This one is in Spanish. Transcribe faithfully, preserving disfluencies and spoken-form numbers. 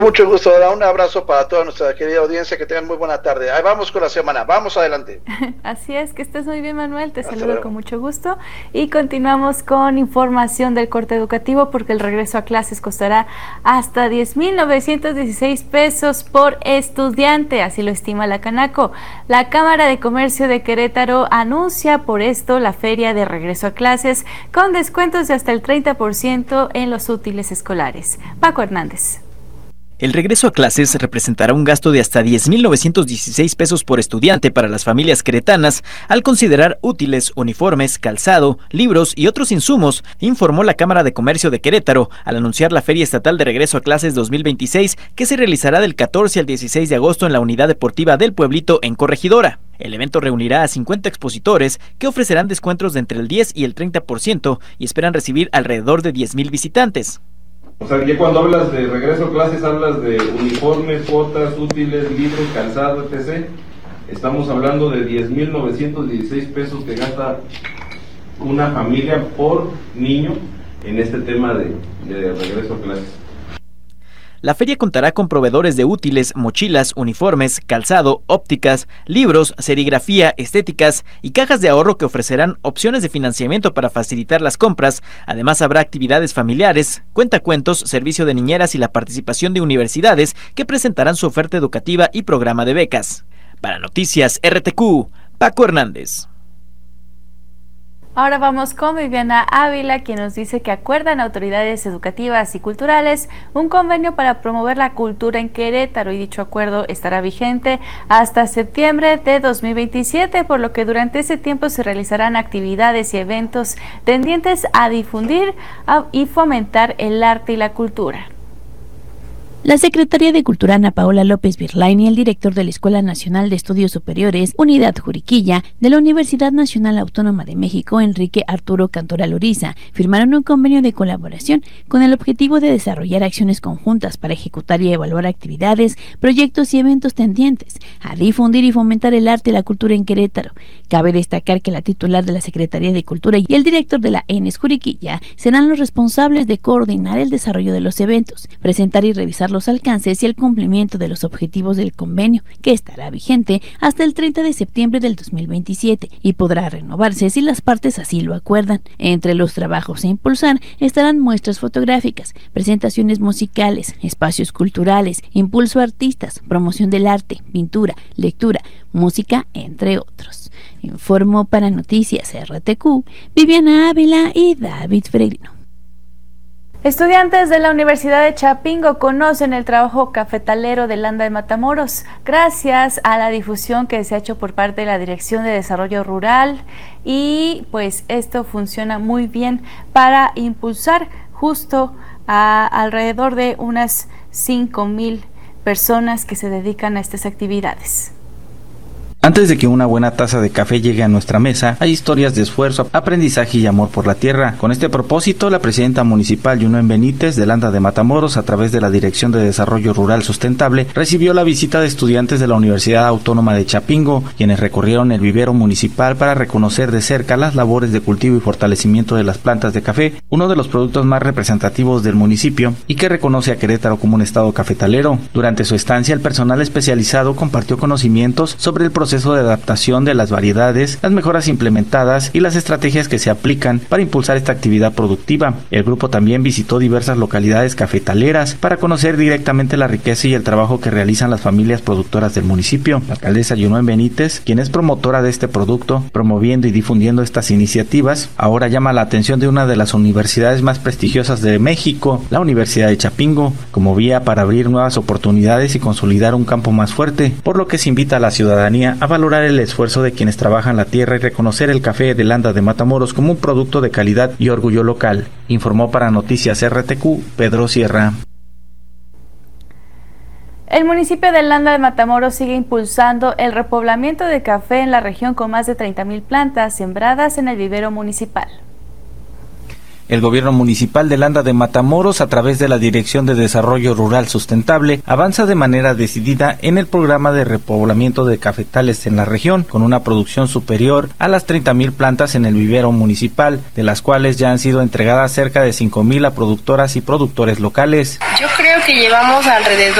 Mucho gusto, Dora. Un abrazo para toda nuestra querida audiencia, que tengan muy buena tarde. Ahí vamos con la semana, vamos adelante. Así es, que estés muy bien, Manuel, te Hasta saludo luego. con mucho gusto y continuamos con información del corte educativo, porque el regreso a clases costará hasta diez mil novecientos dieciséis pesos por estudiante, así lo estima la Canaco. La Cámara de Comercio de Querétaro anuncia por esto la feria de regreso a clases con descuentos de hasta el treinta por ciento en los útiles escolares. Paco Hernández. El regreso a clases representará un gasto de hasta diez mil novecientos dieciséis pesos por estudiante para las familias queretanas, al considerar útiles, uniformes, calzado, libros y otros insumos, informó la Cámara de Comercio de Querétaro al anunciar la Feria Estatal de Regreso a Clases dos mil veintiséis, que se realizará del catorce al dieciséis de agosto en la Unidad Deportiva del Pueblito en Corregidora. El evento reunirá a cincuenta expositores que ofrecerán descuentos de entre el diez y el treinta por ciento y esperan recibir alrededor de diez mil visitantes. O sea, ya cuando hablas de regreso a clases, hablas de uniformes, cuotas, útiles, libros, calzado, etcétera. Estamos hablando de diez mil novecientos dieciséis pesos que gasta una familia por niño en este tema de, de regreso a clases. La feria contará con proveedores de útiles, mochilas, uniformes, calzado, ópticas, libros, serigrafía, estéticas y cajas de ahorro que ofrecerán opciones de financiamiento para facilitar las compras. Además, habrá actividades familiares, cuentacuentos, servicio de niñeras y la participación de universidades que presentarán su oferta educativa y programa de becas. Para Noticias R T Q, Paco Hernández. Ahora vamos con Viviana Ávila, quien nos dice que acuerdan autoridades educativas y culturales un convenio para promover la cultura en Querétaro, y dicho acuerdo estará vigente hasta septiembre de dos mil veintisiete, por lo que durante ese tiempo se realizarán actividades y eventos tendientes a difundir y fomentar el arte y la cultura. La secretaria de Cultura, Ana Paola López Virlain, y el director de la Escuela Nacional de Estudios Superiores, Unidad Juriquilla, de la Universidad Nacional Autónoma de México, Enrique Arturo Cantoral Uriza, firmaron un convenio de colaboración con el objetivo de desarrollar acciones conjuntas para ejecutar y evaluar actividades, proyectos y eventos tendientes a difundir y fomentar el arte y la cultura en Querétaro. Cabe destacar que la titular de la Secretaría de Cultura y el director de la E N E S Juriquilla serán los responsables de coordinar el desarrollo de los eventos, presentar y revisar los alcances y el cumplimiento de los objetivos del convenio, que estará vigente hasta el treinta de septiembre del dos mil veintisiete y podrá renovarse si las partes así lo acuerdan. Entre los trabajos a impulsar estarán muestras fotográficas, presentaciones musicales, espacios culturales, impulso a artistas, promoción del arte, pintura, lectura, música, entre otros. Informó para Noticias R T Q, Viviana Ávila y David Peregrino. Estudiantes de la Universidad de Chapingo conocen el trabajo cafetalero de Landa de Matamoros gracias a la difusión que se ha hecho por parte de la Dirección de Desarrollo Rural, y pues esto funciona muy bien para impulsar justo a alrededor de unas cinco mil personas que se dedican a estas actividades. Antes de que una buena taza de café llegue a nuestra mesa, hay historias de esfuerzo, aprendizaje y amor por la tierra. Con este propósito, la presidenta municipal Yunuen Benítez de Landa de Matamoros, a través de la Dirección de Desarrollo Rural Sustentable, recibió la visita de estudiantes de la Universidad Autónoma de Chapingo, quienes recorrieron el vivero municipal para reconocer de cerca las labores de cultivo y fortalecimiento de las plantas de café, uno de los productos más representativos del municipio y que reconoce a Querétaro como un estado cafetalero. Durante su estancia, el personal especializado compartió conocimientos sobre el proceso proceso de adaptación de las variedades, las mejoras implementadas y las estrategias que se aplican para impulsar esta actividad productiva. El grupo también visitó diversas localidades cafetaleras para conocer directamente la riqueza y el trabajo que realizan las familias productoras del municipio. La alcaldesa Yunuen Benítez, quien es promotora de este producto, promoviendo y difundiendo estas iniciativas, ahora llama la atención de una de las universidades más prestigiosas de México, la Universidad de Chapingo, como vía para abrir nuevas oportunidades y consolidar un campo más fuerte, por lo que se invita a la ciudadanía a valorar el esfuerzo de quienes trabajan la tierra y reconocer el café de Landa de Matamoros como un producto de calidad y orgullo local. Informó para Noticias R T Q, Pedro Sierra. El municipio de Landa de Matamoros sigue impulsando el repoblamiento de café en la región con más de treinta mil plantas sembradas en el vivero municipal. El gobierno municipal de Landa de Matamoros, a través de la Dirección de Desarrollo Rural Sustentable, avanza de manera decidida en el programa de repoblamiento de cafetales en la región, con una producción superior a las treinta mil plantas en el vivero municipal, de las cuales ya han sido entregadas cerca de cinco mil a productoras y productores locales. Yo creo que llevamos alrededor